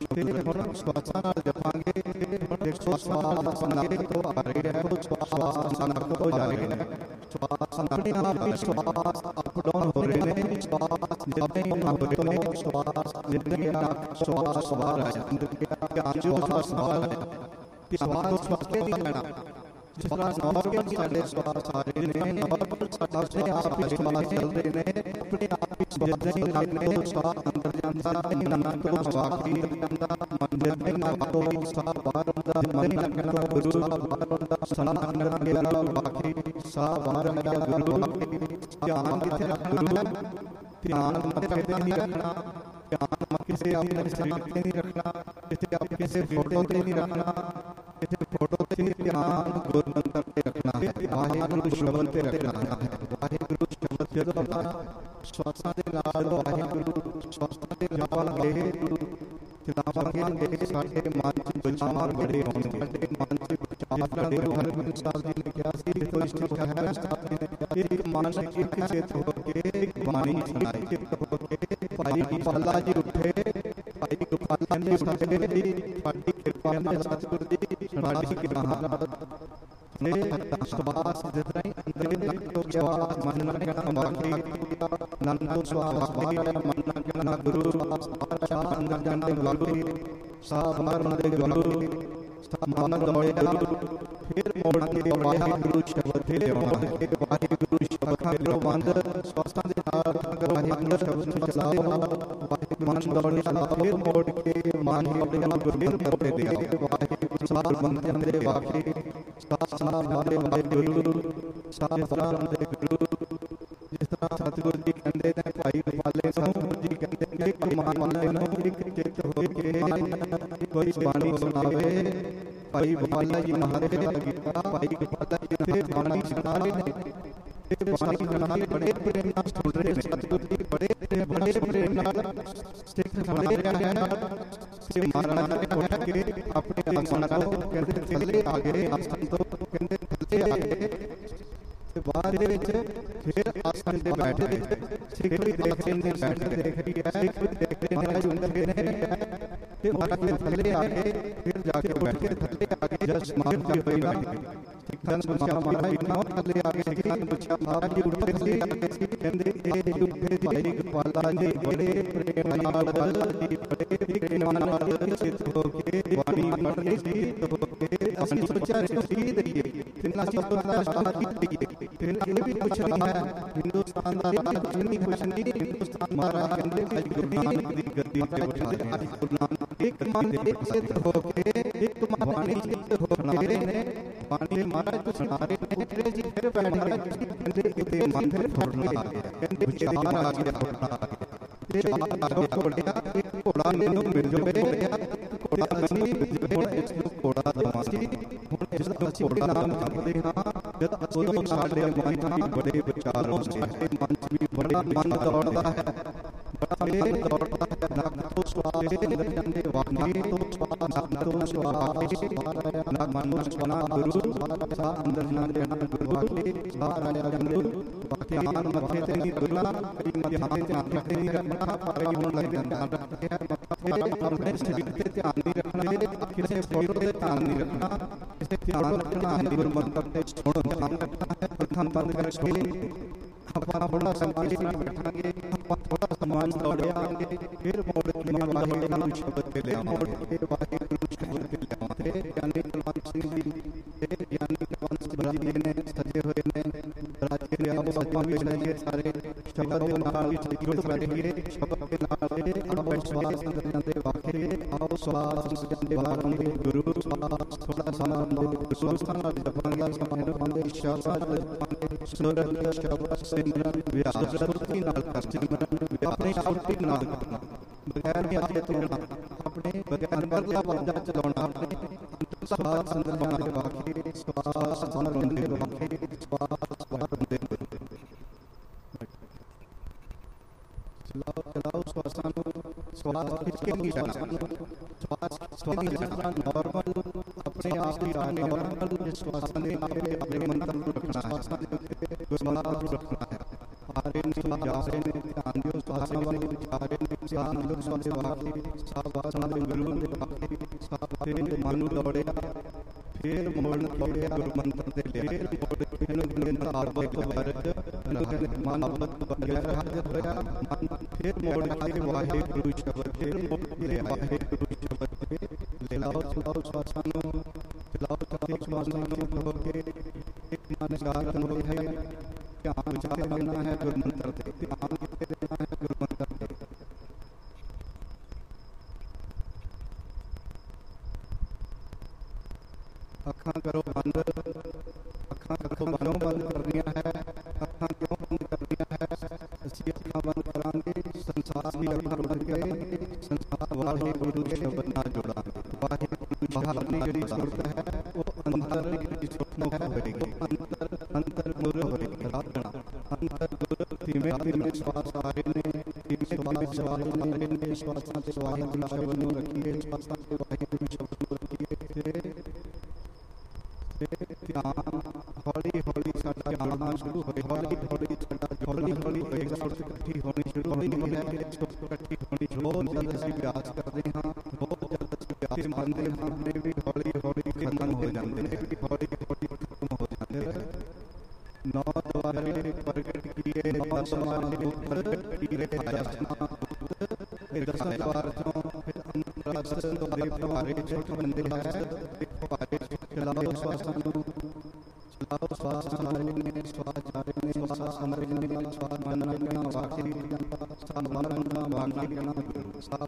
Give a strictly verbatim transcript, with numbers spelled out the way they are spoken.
फिर हम श्वासां नाल जपांगे फिर श्वास नाके तो आ रहे हैं तो श्वास नाक तो जा रहे हैं श्वास अपने आप ही श्वास अप डाउन हो रहे हैं श्वास जितने हम हो रहे हैं श्वास जितने श्वास बाहर आया श्वास बाहर आया श्वास श्वास के नहीं लेना जिस तरह नॉर्मल साढ़े श्वास आ रहे हैं नॉर्मल साढ़े आप ही श्वास चल रहे हैं अपने आप ही श्वास नहीं नाक को श्वास अंदर जाता है नाक को श्वास अंदर जाता मन जितने नाक को श्वास बाहर होता मन नाक को गुरु बाहर होता सना अंदर मेरा बाकी श्वास बाहर आया गुरु बाकी ध्यान किथे रखना ध्यान मत करते नहीं रखना ध्यान मत किसी अपने शरीर पे नहीं रखना किसी आप किसी फोटो पे नहीं रखना किसी फोटो पे ध्यान गुरु मंत्र पे रखना है वाहिगुरु शब्द पे रखना है वाहिगुरु शब्द पे तो अपना श्वासां दे नाल वाहिगुरु श्वासां दे नाल वाहिगुरु किताबां के साडे मन च विचार बड़े होने साडे मन च विचार बड़े हर इंसान जी ने क्या सी कोई स्थिति है साथ में एक मानसिक एक चेत होके एक वाणी सुनाई चित होके भाई गोपाला जी उठे भाई गोपाला ने साडे दी साडी कृपा ने सतगुरु जी साडी कृपा ने श्वास जितना ही अंदर लग तो श्वास मन लगना बाकी नंद तो श्वास बाकी मन लगना गुरु श्वास अंदर जाने वालू साथ बाहर मदे गुरु मन दौड़े फिर मोड़ के वाहिगुरु शब्द फिर मोड़ के वाहिगुरु शब्द करो बंद श्वासां दे नाल करो वाहिगुरु शब्द चलाओ वाहिगुरु मन दौड़े फिर मोड़ के मन अपने गुरु मोड़े दे वाहिगुरु श्वास बंद अंदर बाकी श्वास नाल वाहिगुरु श्वास नाल गुरु जिस तरह सतगुरु जी कहते हैं भाई गोपाले सतगुरु जी कहते हैं कि मान वाले नो एक चित होके कोई बाणी सुनावे भाई गोपाला जी महाराज गीता भाई गोपाला जी ने बाणी सुना रहे हैं ये बाणी सुना के बड़े प्रेम नाल सुन रहे हैं सतगुरु जी बड़े बड़े प्रेम नाल सिख सुना रहे हैं से महाराज ने कहा कि अपने आसन को कहते चले आगे आसन तो कहते चलते आगे बाहर दे विच फिर आसन ते बैठ गए सिख भी देख रहे ने बैठ के देख रही है सिख भी देख रहे ने सुन रहे ने फिर महाराज के थल्ले आके फिर जाके बैठ के थल्ले आके जब समाधि की हुई बैठ गए सिखन पूछा महाराज इतना थल्ले आके सिखन पूछा महाराज जी उठे थल्ले आके सिख कहंदे ए उठे भाई गोपाला जी बड़े प्रेम नाल जी बड़े प्रेम नाल सिद्ध होके वाणी पढ़ रही सिद्ध होके असली सोचा रही दईए तिन्ना सब का शांत कीती फिर ये भी कुछ रहा है हिंदुस्तान का राज नहीं खुशनी हिंदुस्तान महाराज कहते भाई गुरु नानक दी गद्दी पे बैठा है गुरु नानक एक मन एक सिद्ध होके एक वाणी सिद्ध होके ने वाणी महाराज को सुना रहे ने फिर जी फिर बैठा है कहते इते मन फिर फोड़ना आ गया कहते विचार आ गया फोड़ना आ गया विचार आ गया फोड़या एक घोड़ा मेनू मिल जावे घोड़ा नहीं मिल जावे इस ਨੂੰ ਘੋੜਾ ਦਵਾਂਗੀ ਹੁਣ ਇਸ ਦਾ ਘੋੜਾ ਨਾਮ ਕਰਦੇ ਹਾਂ ਜਦ ਉਦੋਂ ਸਾਡੇ ਮਨ ਵਿੱਚ ਬੜੇ ਵਿਚਾਰ ਸਾਡੇ ਮਨ ਵਿੱਚ ਵੀ ਬੜਾ ਮਨ ਦੌੜਦਾ ਹੈ ਬੜਾ ਮਨ ਦੌੜਦਾ ਹੈ ਨੱਕ ਤੋਂ ਸਵਾਸ ਅੰਦਰ ਜਾਂਦੇ ਵਾਣੀ ਤੋਂ ਸਵਾਸ ਨੱਕ ਤੋਂ ਸਵਾਸ ਨੱਕ ਮਨ ਨੂੰ ਸੁਣਾ ਗੁਰੂ ਸਾ ਅੰਦਰ ਜਾਂਦੇ ਹਨ ਗੁਰੂ ਬਾਕੀ ਬਾਹਰ ਆਇਆ ਜਾਂਦੇ ਬਾਕੀ ਆਨ ਮੱਥੇ ਤੇ ਨਹੀਂ ਗੁਰਨਾ ਕਈ ਮੱਥੇ ਤੇ ਧਿਆਨ ਰੱਖਦੇ ਨਹੀਂ ਰੱਖਣਾ ਪਰ ਹੋਣ ਲੱਗ ਜਾਂਦਾ ਰੱਖਦੇ ਹੈ ਆਪਣੇ ਸਰੀਰ ਤੇ ਧਿਆਨ ਨਹੀਂ ਰੱਖਣਾ ਕਿਸੇ फोटो पे ध्यान नहीं रखना इसे ध्यान रखना है गुरु मंत्र पे छोड़ ध्यान रखना है प्रथम बंद कर छोड़े अपना थोड़ा समाज में बैठांगे अपना थोड़ा समाज दौड़े आएंगे फिर मोड़ के वाहिगुरु शब्द पे ले मोड़ के वाहिगुरु शब्द पे ले आते ज्ञानी कुलवंत सिंह जी ज्ञानी कुलवंत सिंह जी ने सजे हुए ने राज्य के आप सजवा भी चाहिए सारे शब्द के नाल भी जुड़ बैठिए शब्द के नाल अब विश्वास अंदर जाते वाकई आओ श्वास जाते बाहर होंगे गुरु श्वास थोड़ा सा अंदर श्वास नाल जपांगे समाहित होंगे श्वास जपांगे सूरज शब्द सिमरन व्यास सुरती नाल कर सिमरन अपने सुरती नाल करना बगैर के आगे तोड़ना अपने बगैर बदला वाजा चलाना अपने श्वास अंदर जाने वाकई श्वास बाहर होंगे वाकई श्वास बाहर होंगे चलाओ चलाओ श्वासां श्वास किसके नहीं जाना श्वास श्वास नॉर्मल अपने आप ही नॉर्मल श्वास ने अपने अपने मंत्र को रखना है श्वास ने गुरु मंत्र को रखना है हमारे ਨੇ ਜਾ ਰਹੇ ਨੇ ਧਿਆਨ ਦਿਓ ਸਵਾਸਾਂ ਵੱਲ ਜਾ ਰਹੇ ਨੇ ਧਿਆਨ ਦਿਓ ਸਵਾਸੇ ਵਾਕੇ ਸਭ ਵਾਸਨਾ ਦੇ ਗੁਰੂ ਦੇ ਵਾਕੇ ਸਭ ਫਿਰ ਮਨ ਨੂੰ ਦੌੜਿਆ ਫਿਰ ਮੋੜਨ ਦੌੜਿਆ ਗੁਰੂ ਮੰਤਰ ਦੇ ਲਿਆ ਫਿਰ ਮੋੜ ਕੇ ਨੂੰ ਨਿਰੰਤਰ ਆਤਮਿਕ ਵਰਗ ਮਨ ਆਤਮਿਕ ਵਰਗ ਹਾਜ਼ਰ ਹੋਇਆ ਮਨ ਫਿਰ ਮੋੜ ਕੇ ਵਾਹਿਗੁਰੂ ਸ਼ਬਦ ਫਿਰ ਮੋੜ ਕੇ ਵਾਹਿਗੁਰੂ ਸ਼ਬਦ ਤੇ ਲੈ ਲਾਓ ਚਲਾਓ ਸਵਾਸਾਂ ਨੂੰ ਚਲਾਓ ਚਲਾਓ ਸਵਾਸਾਂ ਨੂੰ ਹੋ ਕੇ ਇੱਕ ਮਨ ਸਾਰ ਹੋ ਹੈ ਧਿਆਨ ਵਿੱਚ ਦੇਣਾ ਹੈ ਗੁਰੂ ਮੰਤਰ ਤੇ ਧਿਆਨ ਕਿੱਥੇ ਦੇਣਾ ਹੈ ਗੁਰੂ ਮੰਤਰ ਤੇ ਅੱਖਾਂ ਕਰੋ ਬੰਦ ਅੱਖਾਂ ਅੱਖਾਂ ਬੰਨੋ ਬੰਦ ਕਰਨੀਆਂ ਹੈ ਅੱਖਾਂ ਕਿਉਂ ਬੰਦ ਕਰਨੀਆਂ ਹੈ ਅਸੀਂ ਅੱਖਾਂ ਬੰਦ ਕਰਾਂਗੇ ਸੰਸਾਰ ਦੀ ਅੱਖਾਂ ਬੰਦ ਕੇ ਸੰਸਾਰ ਵਾਹਿਗੁਰੂ ਦੇ ਸ਼ਬਦ ਨਾਲ ਜੋੜਾਂਗੇ ਵਾਹਿਗੁਰੂ ਬਾਹਰ ਦੀ ਜਿਹੜੀ ਸੁਰਤ ਹੈ ਉਹ ਅੰਦਰ ਦੀ ਸੁਰਤ ਹੋਵੇਗੀ ਅੰਦਰ ਅੰਦਰ ਗੁਰ ਹੋਵੇਗੀ ਰਾਧਣਾ ਅੰਦਰ ਗੁਰ ਧੀਮੇ ਧੀਮੇ ਸਵਾਸ ਆ ਰਹੇ ਨੇ ਧੀਮੇ ਧੀਮੇ ਸਵਾਸ ਆ ਰਹੇ ਨੇ ਸਵਾਸਾਂ ਤੇ ਵਾਹਿਗੁਰੂ ਸ਼ਬਦ ਨੂੰ ਰੱਖੀਏ ਸਵਾਸਾਂ ਤੇ ਵਾਹਿਗੁਰੂ ਸ਼ਬਦ ਨੂੰ ਰੱਖੀਏ ਧਿਆਨ ਹੌਲੀ ਹੌਲੀ ਸਾਡਾ ਜਾਣਾ ਸ਼ੁਰੂ ਹੋਏ ਹੌਲੀ ਹੌਲੀ ਸਾਡਾ ਹੌਲੀ ਹੌਲੀ ਇੱਕ ਸੁਰਤ ਇਕੱਠੀ ਹੋਣੀ ਸ਼ੁਰੂ ਹੋਈ ਹੈ ਸੁਰਤ ਇਕੱਠੀ ਹੋਣੀ ਸ਼ੁਰੂ ਜਦ ਅਸੀਂ ਅਭਿਆਸ ਕਰਦੇ ਹਾਂ ਬਹੁਤ ਜਦ ਅਸੀਂ ਅਭਿਆਸ ਮੰਨਦੇ ਹਾਂ ਆਪਣੇ ਵੀ ਹੌਲੀ ਹੌਲੀ ਖਤਮ ਹੋ ਜਾਂਦੇ ਨੇ ਵੀ ਹੌਲੀ ਹੌਲੀ ਖਤਮ ਹੋ ਜਾਂਦੇ ਨੇ ਨੌ ਦੁਆਰੇ ਪ੍ਰਗਟ ਕੀਏ ਨੌ ਸਮਾਨੇ ਪ੍ਰਗਟ ਕੀਏ ਦਸਨਾ ਇਹ ਦਸਾਂ ਦੁਆਰ ਤੋਂ ਫਿਰ ਅੰਤਰਾਸਨ ਦੁਆਰੇ ਭਵਾਰੇ ਛੋਟੇ ਮੰਦਿਰ ਹੈ ਭਵਾਰੇ ਚਲਾਓ ਸਵਾਸਾਂ ਨੂੰ ਚਲਾਓ ਸਵਾਸਾਂ ਨੇ ਸਵਾਸ ਜਾ ਰਹੇ ਨੇ ਸਵਾਸ ਅੰਦਰ ਨੇ ਸਵਾਸ ਮਨ ਨਾਲ ਵਾਕੇ ਸਾਧ ਮਨ ਨਾਲ ਵਾਕੇ ਸਭ